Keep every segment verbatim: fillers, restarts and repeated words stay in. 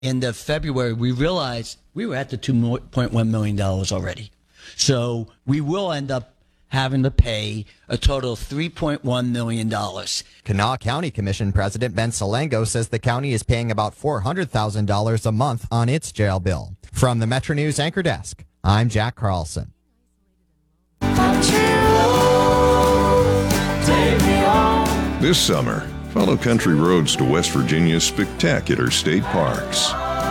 end of February, we realized we were at the two point one million dollars already. So we will end up having to pay a total of three point one million dollars. Kanawha County Commission President Ben Salango says the county is paying about four hundred thousand dollars a month on its jail bill. From the Metro News Anchor Desk, I'm Jack Carlson. This summer, follow country roads to West Virginia's spectacular state parks.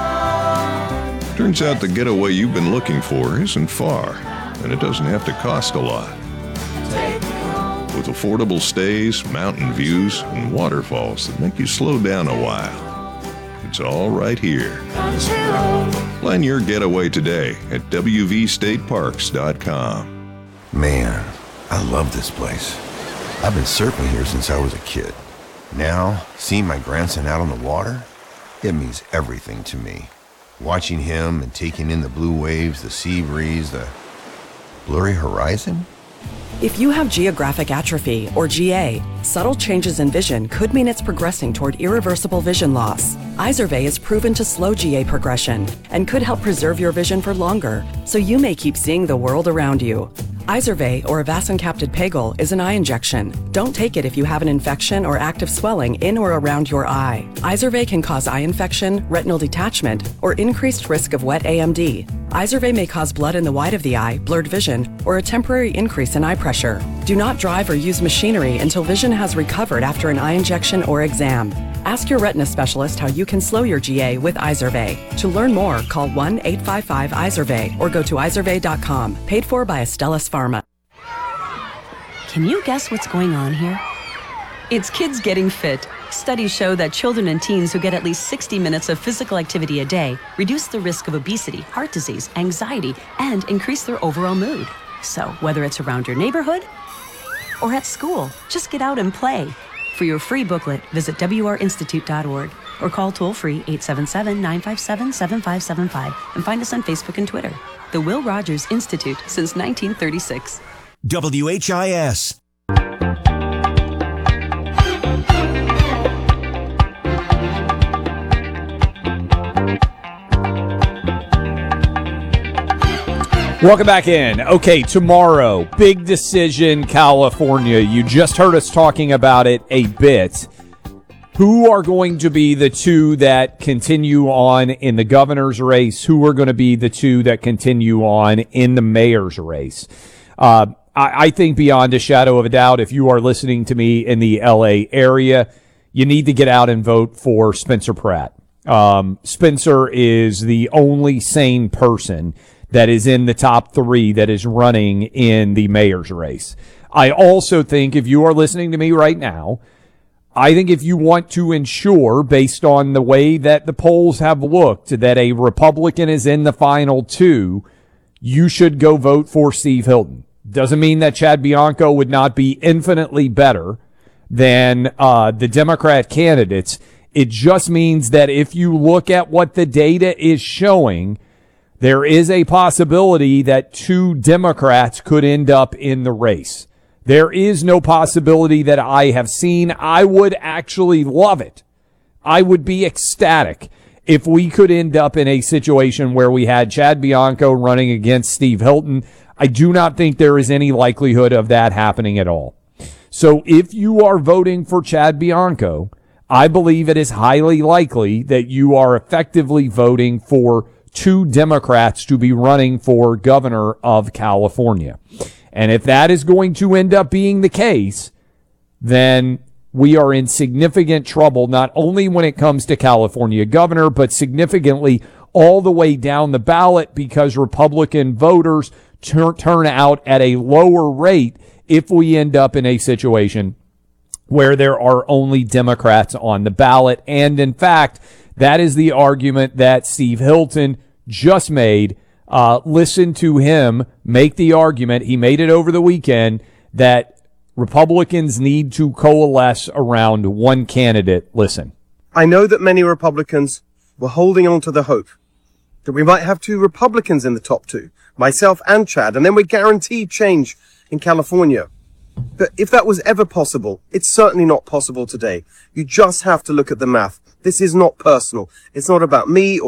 Turns out the getaway you've been looking for isn't far, and it doesn't have to cost a lot. With affordable stays, mountain views, and waterfalls that make you slow down a while. It's all right here. Plan your getaway today at w v state parks dot com. Man, I love this place. I've been surfing here since I was a kid. Now, seeing my grandson out on the water, it means everything to me. Watching him and taking in the blue waves, the sea breeze, the blurry horizon. If you have geographic atrophy, or G A, subtle changes in vision could mean it's progressing toward irreversible vision loss. Izervay is proven to slow G A progression and could help preserve your vision for longer, so you may keep seeing the world around you. Izervay, or avacincaptad pegol, is an eye injection. Don't take it if you have an infection or active swelling in or around your eye. Izervay can cause eye infection, retinal detachment, or increased risk of wet A M D. Izervay may cause blood in the white of the eye, blurred vision, or a temporary increase in eye pressure. Do not drive or use machinery until vision has recovered after an eye injection or exam. Ask your retina specialist how you can slow your G A with Izervay. To learn more, call one eight five five Izervay or go to izervay dot com. Paid for by Astellas Pharma. Can you guess what's going on here? It's kids getting fit. Studies show that children and teens who get at least sixty minutes of physical activity a day reduce the risk of obesity, heart disease, anxiety, and increase their overall mood. So whether it's around your neighborhood or at school, just get out and play. For your free booklet, visit w r institute dot org or call toll-free eight seven seven, nine five seven, seven five seven five and find us on Facebook and Twitter. The Will Rogers Institute since nineteen thirty-six. W H I S. Welcome back in. Okay, tomorrow, big decision, California. You just heard us talking about it a bit. Who are going to be the two that continue on in the governor's race? Who are going to be the two that continue on in the mayor's race? Uh, I, I think beyond a shadow of a doubt, if you are listening to me in the L A area, you need to get out and vote for Spencer Pratt. Um, Spencer is the only sane person that is in the top three that is running in the mayor's race. I also think if you are listening to me right now, I think if you want to ensure, based on the way that the polls have looked, that a Republican is in the final two, you should go vote for Steve Hilton. Doesn't mean that Chad Bianco would not be infinitely better than uh, the Democrat candidates. It just means that if you look at what the data is showing, there is a possibility that two Democrats could end up in the race. There is no possibility that I have seen. I would actually love it. I would be ecstatic if we could end up in a situation where we had Chad Bianco running against Steve Hilton. I do not think there is any likelihood of that happening at all. So if you are voting for Chad Bianco, I believe it is highly likely that you are effectively voting for two Democrats to be running for governor of California. And if that is going to end up being the case, then we are in significant trouble, not only when it comes to California governor, but significantly all the way down the ballot, because Republican voters turn, turn out at a lower rate if we end up in a situation where there are only Democrats on the ballot. And in fact, that is the argument that Steve Hilton just made. Uh, listen to him make the argument. He made it over the weekend that Republicans need to coalesce around one candidate. Listen. I know that many Republicans were holding on to the hope that we might have two Republicans in the top two, myself and Chad, and then we're guaranteed change in California. But if that was ever possible, it's certainly not possible today. You just have to look at the math. This is not personal. It's not about me or